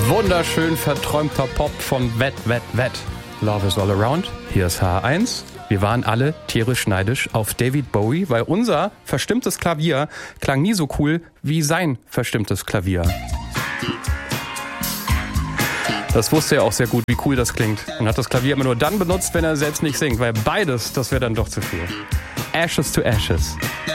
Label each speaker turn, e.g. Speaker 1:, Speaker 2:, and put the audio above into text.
Speaker 1: Wunderschön verträumter Pop von Wet, Wet, Wet. Love is all around. Hier ist H1. Wir waren alle tierisch neidisch auf David Bowie, weil unser verstimmtes Klavier klang nie so cool wie sein verstimmtes Klavier. Das wusste er auch sehr gut, wie cool das klingt. Und hat das Klavier immer nur dann benutzt, wenn er selbst nicht singt, weil beides, das wäre dann doch zu viel. Ashes to Ashes.